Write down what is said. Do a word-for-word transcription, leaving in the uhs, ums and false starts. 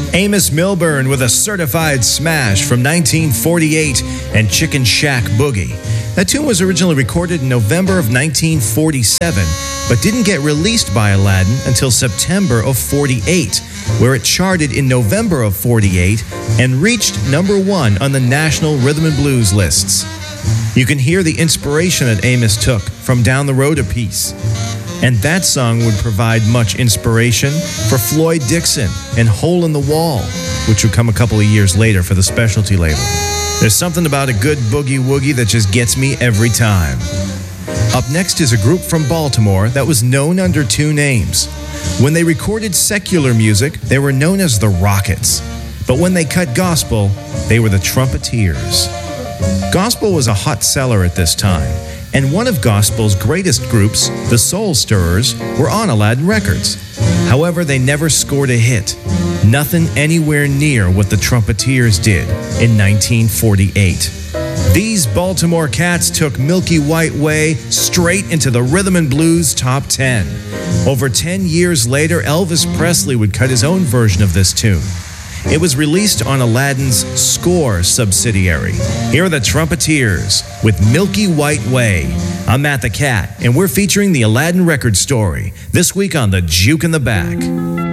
Amos Milburn with a certified smash from nineteen forty-eight and Chicken Shack Boogie. That tune was originally recorded in November of nineteen forty-seven, but didn't get released by Aladdin until September of forty-eight, where it charted in November of forty-eight and reached number one on the national rhythm and blues lists. You can hear the inspiration that Amos took from Down the Road a Piece. And that song would provide much inspiration for Floyd Dixon and Hole in the Wall, which would come a couple of years later for the Specialty label. There's something about a good boogie woogie that just gets me every time. Up next is a group from Baltimore that was known under two names. When they recorded secular music, they were known as the Rockets. But when they cut gospel, they were the Trumpeteers. Gospel was a hot seller at this time, and one of gospel's greatest groups, the Soul Stirrers, were on Aladdin Records. However, they never scored a hit. Nothing anywhere near what the Trumpeteers did in nineteen forty-eight. These Baltimore cats took Milky White Way straight into the rhythm and blues top ten. Over ten years later, Elvis Presley would cut his own version of this tune. It was released on Aladdin's Score subsidiary. Here are the Trumpeteers with Milky White Way. I'm Matt the Cat, and we're featuring the Aladdin record story this week on The Juke in the Back.